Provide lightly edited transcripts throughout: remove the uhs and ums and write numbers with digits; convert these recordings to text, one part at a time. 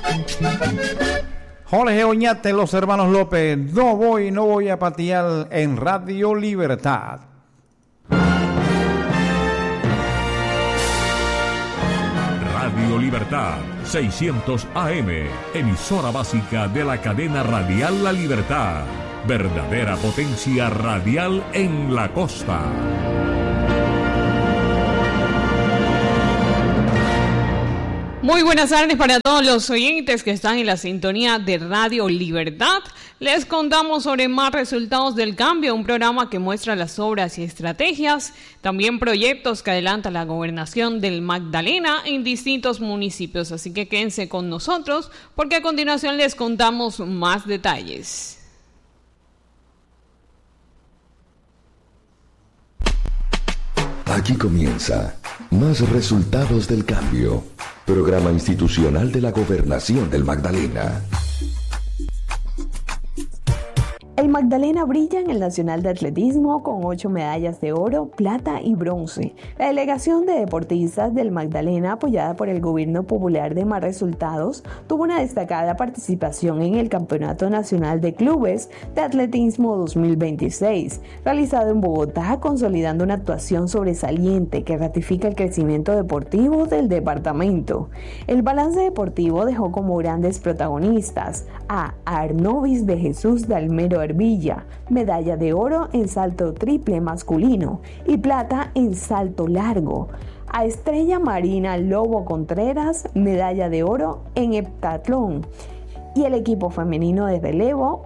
Jorge Oñate, los hermanos López, no voy a patear en Radio Libertad. Radio Libertad, 600 AM, emisora básica de la cadena radial La Libertad. Verdadera potencia radial en la costa. Muy buenas tardes para todos los oyentes que están en la sintonía de Radio Libertad. Les contamos sobre más resultados del cambio, un programa que muestra las obras y estrategias, también proyectos que adelanta la gobernación del Magdalena en distintos municipios. Así que quédense con nosotros porque a continuación les contamos más detalles. Aquí comienza Más Resultados del Cambio, programa institucional de la Gobernación del Magdalena. El Magdalena brilla en el Nacional de Atletismo con 8 medallas de oro, plata y bronce. La delegación de deportistas del Magdalena, apoyada por el Gobierno Popular de Más Resultados, tuvo una destacada participación en el Campeonato Nacional de Clubes de Atletismo 2026, realizado en Bogotá, consolidando una actuación sobresaliente que ratifica el crecimiento deportivo del departamento. El balance deportivo dejó como grandes protagonistas a Arnovis de Jesús Dalmero Villa, medalla de oro en salto triple masculino y plata en salto largo. A Estrella Marina Lobo Contreras, medalla de oro en heptatlón. Y el equipo femenino de relevo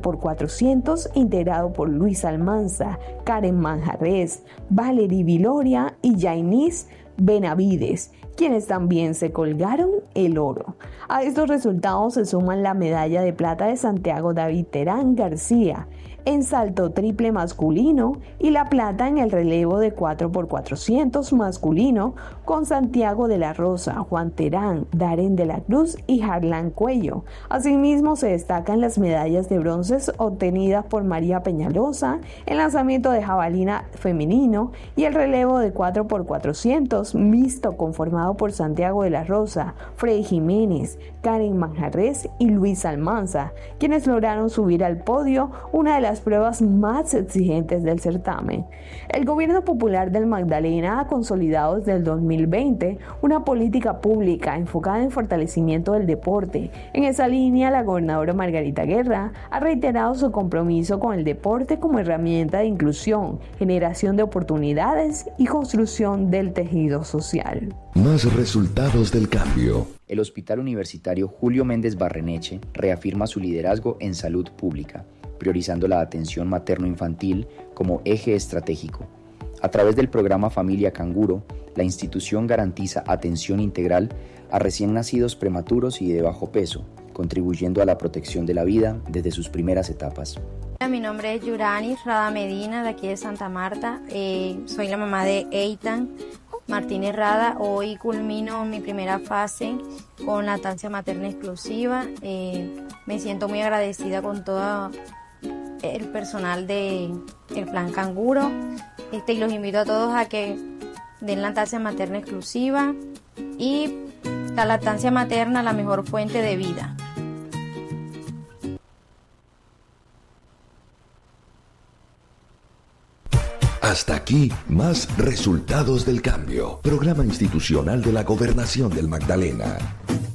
4x400 integrado por Luis Almanza, Karen Manjarres, Valery Viloria y Jainis Benavides, quienes también se colgaron el oro. A estos resultados se suman la medalla de plata de Santiago David Terán García en salto triple masculino y la plata en el relevo de 4x400 masculino con Santiago de la Rosa, Juan Terán, Darén de la Cruz y Harlan Cuello. Asimismo se destacan las medallas de bronces obtenidas por María Peñalosa, el lanzamiento de jabalina femenino y el relevo de 4x400 mixto conformado por Santiago de la Rosa, Freddy Jiménez, Karen Manjarres y Luis Almanza, quienes lograron subir al podio una de las pruebas más exigentes del certamen. El Gobierno Popular del Magdalena ha consolidado desde el 2020 una política pública enfocada en fortalecimiento del deporte. En esa línea, la gobernadora Margarita Guerra ha reiterado su compromiso con el deporte como herramienta de inclusión, generación de oportunidades y construcción del tejido social. Más resultados del cambio. El Hospital Universitario Julio Méndez Barreneche reafirma su liderazgo en salud pública, priorizando la atención materno-infantil como eje estratégico. A través del programa Familia Canguro, la institución garantiza atención integral a recién nacidos prematuros y de bajo peso, contribuyendo a la protección de la vida desde sus primeras etapas. Mi nombre es Yurani Rada Medina, de aquí de Santa Marta. Soy la mamá de Eitan Martínez Rada. Hoy culmino mi primera fase con lactancia materna exclusiva. Me siento muy agradecida con todo el personal del Plan Canguro. Y los invito a todos a que den lactancia materna exclusiva y la lactancia materna, la mejor fuente de vida. Hasta aquí, Más Resultados del Cambio, programa institucional de la Gobernación del Magdalena.